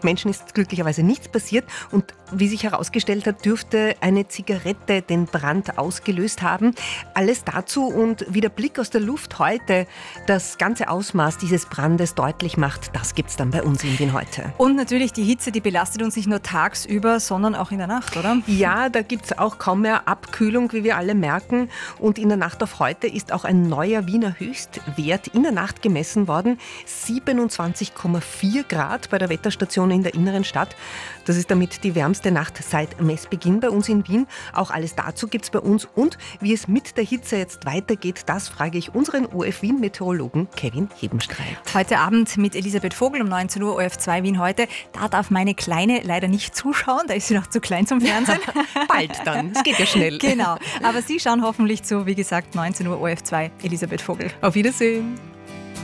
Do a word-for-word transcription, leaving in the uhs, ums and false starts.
Menschen ist glücklicherweise nichts passiert. Und wie sich herausgestellt hat, dürfte eine Zigarette den Brand ausgelöst haben. Alles dazu und wie der Blick aus der Luft heute das ganze Ausmaß dieses Brandes deutlich macht, das gibt's dann bei uns in Wien heute. Und natürlich die Hitze, die belastet uns nicht nur tagsüber, sondern auch in der Nacht, oder? Ja, da gibt's auch kaum mehr Abkühlung, wie wir alle merken. Und in der Nacht auf heute ist auch ein neuer Wiener Höchstwert in der Nacht gemessen worden. siebenundzwanzig Komma vier Grad bei der Wetterstation in der inneren Stadt. Das ist damit die wärmste Nacht seit Messbeginn bei uns in Wien. Auch alles dazu gibt's bei uns. Und wie es mit der Hitze jetzt weitergeht, das frage ich unseren O F Wien-Meteorologen Kevin Hebenstreit. Heute Abend mit Elisabeth Vogel um neunzehn Uhr, O F zwei Wien heute. Da darf meine Kleine leider nicht zuschauen, da ist sie noch zu klein zum Fernsehen. Bald dann, es geht ja schnell. Genau, aber Sie schauen hoffentlich zu, wie gesagt, neunzehn Uhr, O F zwei, Elisabeth Vogel. Auf Wiedersehen.